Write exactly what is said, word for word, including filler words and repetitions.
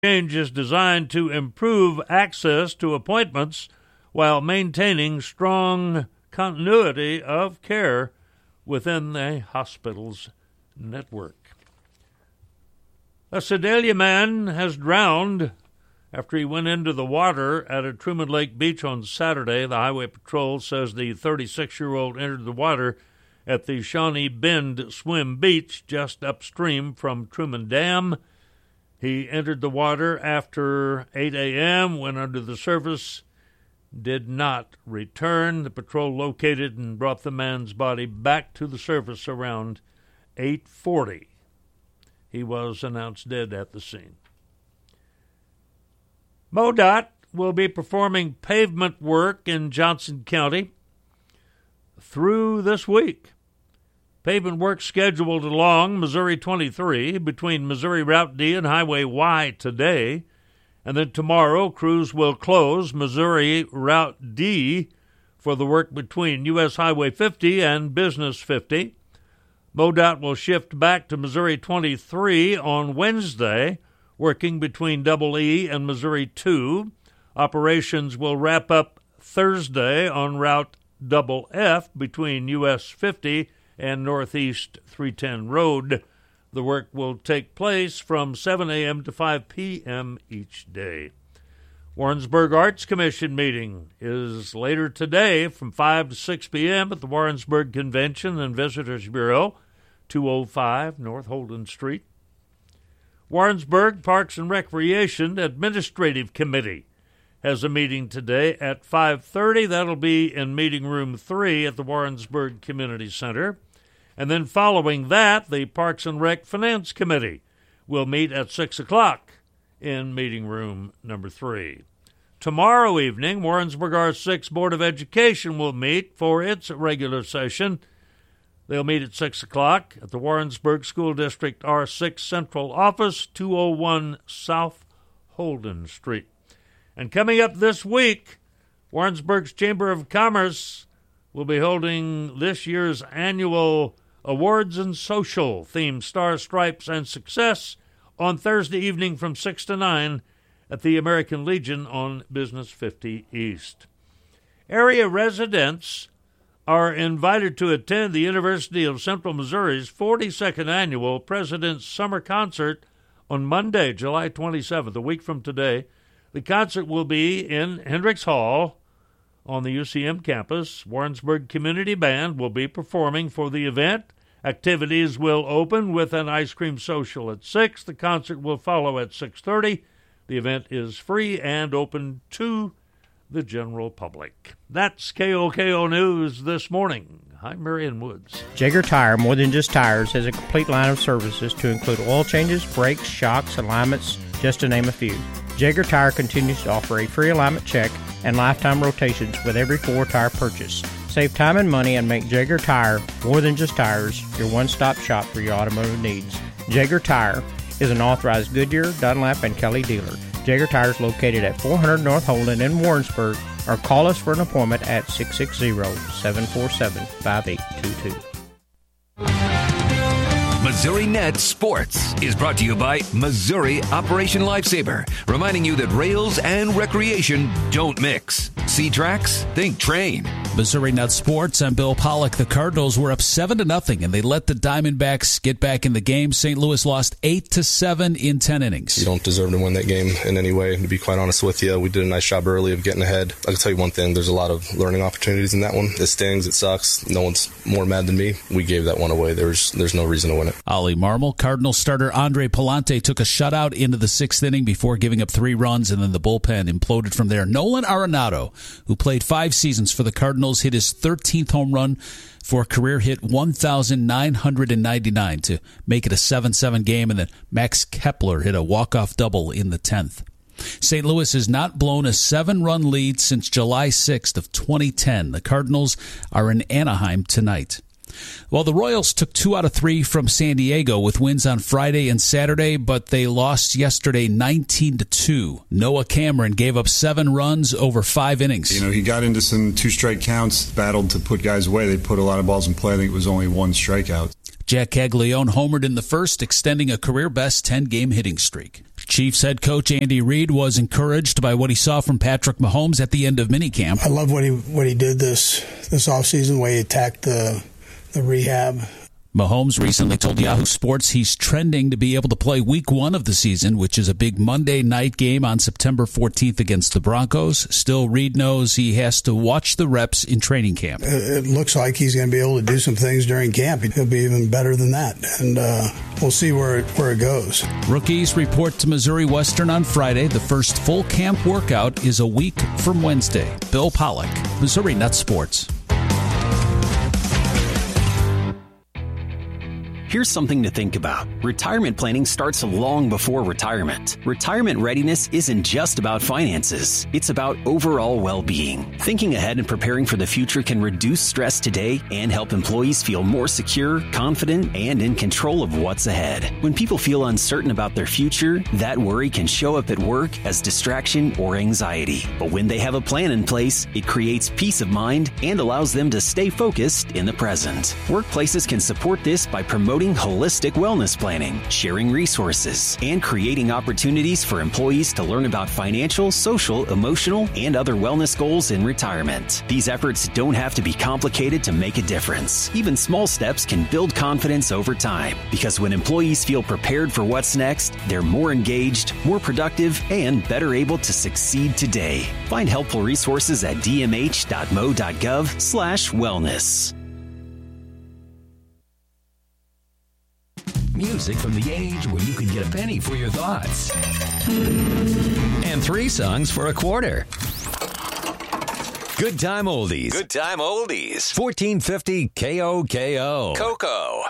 change is designed to improve access to appointments while maintaining strong continuity of care within the hospital's network. A Sedalia man has drowned after he went into the water at a Truman Lake beach on Saturday. The Highway Patrol says the thirty-six-year-old entered the water at the Shawnee Bend Swim Beach just upstream from Truman Dam. He entered the water after eight a.m., went under the surface, did not return. The patrol located and brought the man's body back to the surface around eight forty. He was announced dead at the scene. MoDOT will be performing pavement work in Johnson County through this week. Pavement work scheduled along Missouri twenty-three between Missouri Route D and Highway Y today, and then tomorrow crews will close Missouri Route D for the work between U S Highway fifty and Business fifty. MoDOT will shift back to Missouri twenty-three on Wednesday, working between Double E and Missouri two. Operations will wrap up Thursday on Route Double F between U S fifty and Northeast three ten Road. The work will take place from seven a.m. to five p.m. each day. Warrensburg Arts Commission meeting is later today from five to six p.m. at the Warrensburg Convention and Visitors Bureau, two oh five North Holden Street. Warrensburg Parks and Recreation Administrative Committee has a meeting today at five thirty. That'll be in Meeting Room three at the Warrensburg Community Center. And then following that, the Parks and Rec Finance Committee will meet at six o'clock in Meeting Room number three. Tomorrow evening, Warrensburg R six Board of Education will meet for its regular session. They'll meet at six o'clock at the Warrensburg School District R six Central Office, two oh one South Holden Street. And coming up this week, Warrensburg's Chamber of Commerce will be holding this year's annual Awards and Social themed Star, Stripes, and Success on Thursday evening from six to nine at the American Legion on Business fifty East. Area residents are invited to attend the University of Central Missouri's forty-second Annual President's Summer Concert on Monday, July twenty-seventh, a week from today. The concert will be in Hendricks Hall on the U C M campus. Warrensburg Community Band will be performing for the event. Activities will open with an ice cream social at six. The concert will follow at six thirty. The event is free and open to the general public. That's K O K O News this morning. I'm Marion Woods. Jaeger Tire, more than just tires, has a complete line of services to include oil changes, brakes, shocks, alignments, just to name a few. Jaeger Tire continues to offer a free alignment check and lifetime rotations with every four-tire purchase. Save time and money and make Jaeger Tire, more than just tires, your one-stop shop for your automotive needs. Jaeger Tire is an authorized Goodyear, Dunlap, and Kelly dealer. Jaeger Tire is located at four hundred North Holden in Warrensburg, or call us for an appointment at six six zero, seven four seven, five eight two two. Missouri Net Sports is brought to you by Missouri Operation Lifesaver, reminding you that rails and recreation don't mix. See tracks? Think train. Missouri Net Sports. I'm Bill Pollock. The Cardinals were up seven to nothing, and they let the Diamondbacks get back in the game. Saint Louis lost eight to seven in ten innings. You don't deserve to win that game in any way. To be quite honest with you, we did a nice job early of getting ahead. I can tell you one thing: there's a lot of learning opportunities in that one. It stings. It sucks. No one's more mad than me. We gave that one away. There's there's no reason to win it. Ollie Marmol. Cardinals starter Andre Palante took a shutout into the sixth inning before giving up three runs, and then the bullpen imploded from there. Nolan Arenado, who played five seasons for the Cardinals, hit his thirteenth home run for a career hit one thousand nine hundred ninety-nine to make it a seven seven game, and then Max Kepler hit a walk-off double in the tenth. Saint Louis has not blown a seven-run lead since July sixth of twenty ten. The Cardinals are in Anaheim tonight. Well, the Royals took two out of three from San Diego with wins on Friday and Saturday, but they lost yesterday nineteen to two. Noah Cameron gave up seven runs over five innings. You know, he got into some two-strike counts, battled to put guys away. They put a lot of balls in play. I think it was only one strikeout. Jack Caglione homered in the first, extending a career-best ten-game hitting streak. Chiefs head coach Andy Reid was encouraged by what he saw from Patrick Mahomes at the end of minicamp. I love what he what he did this this offseason, the way he attacked the the rehab. Mahomes recently told Yahoo Sports he's trending to be able to play week one of the season, which is a big Monday night game on September fourteenth against the Broncos. Still, Reid knows he has to watch the reps in training camp. It looks like he's going to be able to do some things during camp. He'll be even better than that, and uh, we'll see where it, where it goes. Rookies report to Missouri Western on Friday. The first full camp workout is a week from Wednesday. Bill Pollock, Missouri Nuts Sports. Here's something to think about. Retirement planning starts long before retirement. Retirement readiness isn't just about finances. It's about overall well-being. Thinking ahead and preparing for the future can reduce stress today and help employees feel more secure, confident, and in control of what's ahead. When people feel uncertain about their future, that worry can show up at work as distraction or anxiety. But when they have a plan in place, it creates peace of mind and allows them to stay focused in the present. Workplaces can support this by promoting holistic wellness planning, sharing resources, and creating opportunities for employees to learn about financial, social, emotional, and other wellness goals in retirement. These efforts don't have to be complicated to make a difference. Even small steps can build confidence over time, because when employees feel prepared for what's next, they're more engaged, more productive, and better able to succeed today. Find helpful resources at d m h dot m o dot gov slash wellness. Music from the age where you could get a penny for your thoughts. And three songs for a quarter. Good time oldies. Good time oldies. fourteen fifty K O K O. Coco.